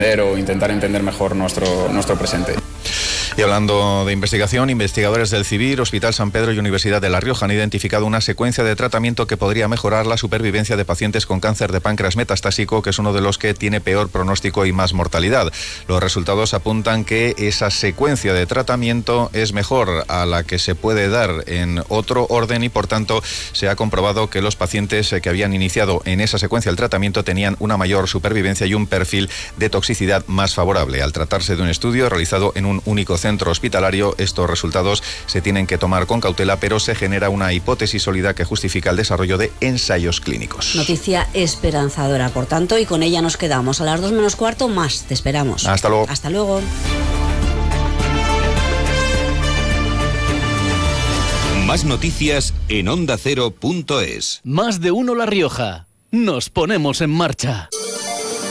o intentar entender mejor nuestro presente. Y hablando de investigación, investigadores del CIVIR, Hospital San Pedro y Universidad de La Rioja han identificado una secuencia de tratamiento que podría mejorar la supervivencia de pacientes con cáncer de páncreas metastásico, que es uno de los que tiene peor pronóstico y más mortalidad. Los resultados apuntan que esa secuencia de tratamiento es mejor a la que se puede dar en otro orden y, por tanto, se ha comprobado que los pacientes que habían iniciado en esa secuencia el tratamiento tenían una mayor supervivencia y un perfil de toxicidad más favorable. Al tratarse de un estudio realizado en un único centro hospitalario, estos resultados se tienen que tomar con cautela, pero se genera una hipótesis sólida que justifica el desarrollo de ensayos clínicos. Noticia esperanzadora, por tanto, y con ella nos quedamos. A las 2:45 más. Te esperamos. Hasta luego. Hasta luego. Más noticias en ondacero.es. Más de uno La Rioja. Nos ponemos en marcha.